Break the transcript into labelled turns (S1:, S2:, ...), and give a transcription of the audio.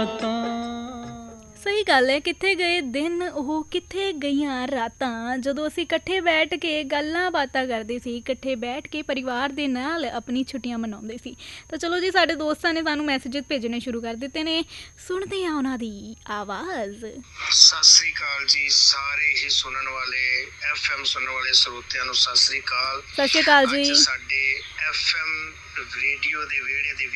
S1: ਸਹੀ ਗੱਲ ਹੈ। ਕਿੱਥੇ ਗਏ ਦਿਨ, ਉਹ ਕਿੱਥੇ ਗਈਆਂ ਰਾਤਾਂ, ਜਦੋਂ ਅਸੀਂ ਇਕੱਠੇ ਬੈਠ ਕੇ ਗੱਲਾਂ ਬਾਤਾਂ ਕਰਦੇ ਸੀ, ਇਕੱਠੇ ਬੈਠ ਕੇ ਪਰਿਵਾਰ ਦੇ ਨਾਲ ਆਪਣੀ ਛੁੱਟੀਆਂ ਮਨਾਉਂਦੇ ਸੀ। ਤਾਂ ਚਲੋ ਜੀ, ਸਾਡੇ ਦੋਸਤਾਂ ਨੇ ਸਾਨੂੰ ਮੈਸੇਜ ਭੇਜਣੇ ਸ਼ੁਰੂ ਕਰ ਦਿੱਤੇ ਨੇ, ਸੁਣਦੇ ਹਾਂ ਉਹਨਾਂ ਦੀ ਆਵਾਜ਼।
S2: ਸਤਿ ਸ੍ਰੀ ਅਕਾਲ ਜੀ, ਸਾਰੇ ਹੀ ਸੁਣਨ ਵਾਲੇ FM ਸੁਣਨ ਵਾਲੇ ਸਰੋਤਿਆਂ ਨੂੰ ਸਤਿ ਸ੍ਰੀ ਅਕਾਲ।
S1: ਸਤਿ ਸ਼੍ਰੀ ਅਕਾਲ ਜੀ।
S2: ਅੱਜ ਸਾਡੇ FM ਰੇਡੀਓ ਦੇ ਵਿਹੜੇ ਦੇ